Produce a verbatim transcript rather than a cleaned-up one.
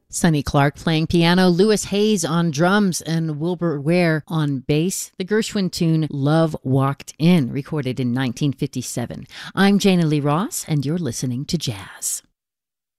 Sonny Clark playing piano, Louis Hayes on drums, and Wilbur Ware on bass. The Gershwin tune Love Walked In, recorded in nineteen fifty-seven. I'm Jana Lee Ross, and you're listening to Jazz.